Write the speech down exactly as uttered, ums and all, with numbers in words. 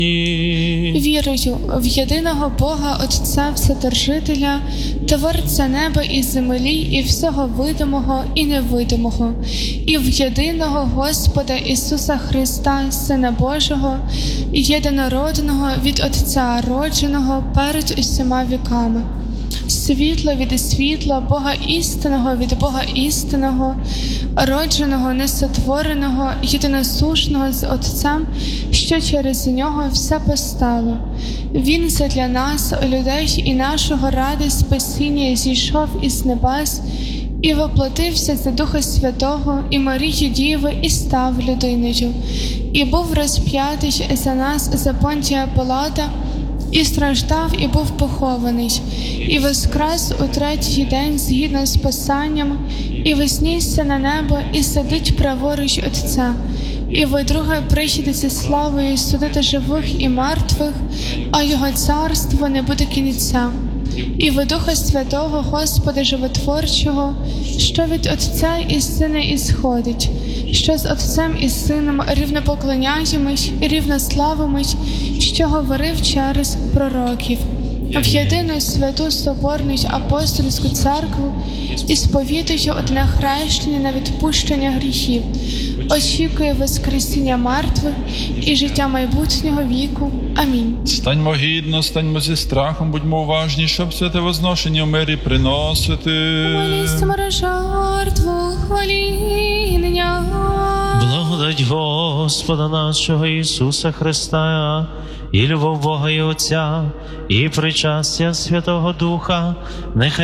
Вірую в єдиного Бога Отця Вседержителя, Творця неба і землі, і всього видимого і невидимого, і в єдиного Господа Ісуса Христа, Сина Божого, єдинородного від Отця родженого перед усіма віками, світло від світла, Бога істинного від Бога істинного, родженого, несотвореного, єдиносушного з Отцем, що через нього все постало. Він задля нас, людей і нашого ради спасіння, зійшов із небес і воплотився за Духа Святого і Марії Діви і став людиною, і був розп'ятий за нас за Понтія Пилата, і страждав, і був похований, і воскрес у третій день згідно з Писанням, і вознісся на небо, і сидить праворуч Отця, і вдруге прийде зі славою судити живих і мертвих, а його царство не буде кінця. І в Духа Святого Господа Животворчого, що від Отця і Сина ісходить, що з Отцем і Сином рівнопоклоняємось і рівнославимось, що говорив через пророків, в єдину святу соборну апостольську церкву і сповідую одне хрещення на відпущення гріхів, очікує воскресіння мертвих і життя майбутнього віку. Амінь. Станьмо гідно, станьмо зі страхом, будьмо уважні, щоб святе возношення в мирі приносити. Молістимо жертву хваління. Благодать Господа нашого Ісуса Христа, і любов Бога і Отця, і причастя Святого Духа, нехай